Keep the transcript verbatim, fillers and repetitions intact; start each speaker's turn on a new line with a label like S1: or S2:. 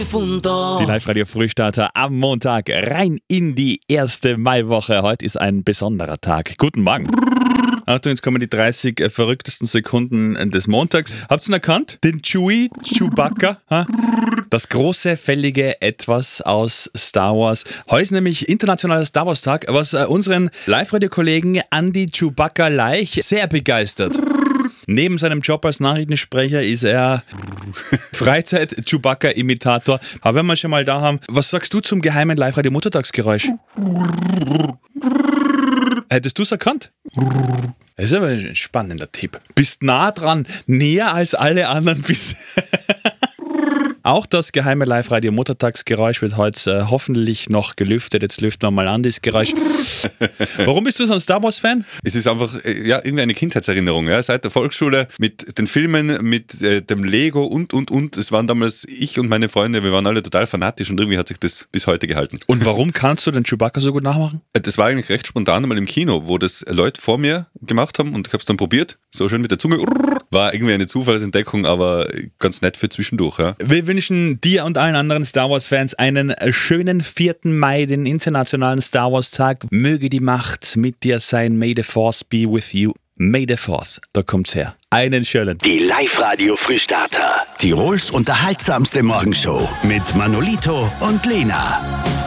S1: Wunder.
S2: Die Live-Radio-Frühstarter am Montag rein in die erste Maiwoche. Heute ist ein besonderer Tag. Guten Morgen. Achtung, jetzt kommen die dreißig verrücktesten Sekunden des Montags. Habt ihr ihn erkannt? Den Chewie Chewbacca? Ha? Das große, fällige Etwas aus Star Wars. Heute ist nämlich internationaler Star Wars Tag, was unseren Live-Radio-Kollegen Andy Chewbacca Leich sehr begeistert. Neben seinem Job als Nachrichtensprecher ist er Freizeit-Chewbacca-Imitator. Aber wenn wir schon mal da haben, was sagst du zum geheimen Live-Radio-Muttertagsgeräusch? Hättest du es erkannt? Das ist aber ein spannender Tipp. Bist nah dran, näher als alle anderen bis. Auch das geheime Live-Radio-Muttertagsgeräusch wird heute äh, hoffentlich noch gelüftet. Jetzt lüften wir mal an das Geräusch. Warum bist du so ein Star Wars-Fan?
S3: Es ist einfach ja, irgendwie eine Kindheitserinnerung. Ja. Seit der Volksschule mit den Filmen, mit äh, dem Lego und, und, und. Es waren damals ich und meine Freunde, wir waren alle total fanatisch und irgendwie hat sich das bis heute gehalten.
S2: Und warum kannst du den Chewbacca so gut nachmachen?
S3: Das war eigentlich recht spontan mal im Kino, wo das Leute vor mir gemacht haben und ich habe es dann probiert. So schön mit der Zunge. War irgendwie eine Zufallsentdeckung, aber ganz nett für zwischendurch. Ja.
S2: Wir wünschen dir und allen anderen Star Wars-Fans einen schönen vierten Mai, den internationalen Star Wars-Tag. Möge die Macht mit dir sein. May the Force be with you. May the Fourth. Da kommt's her. Einen schönen.
S1: Die Live-Radio-Frühstarter.
S4: Tirols unterhaltsamste Morgenshow mit Manolito und Lena.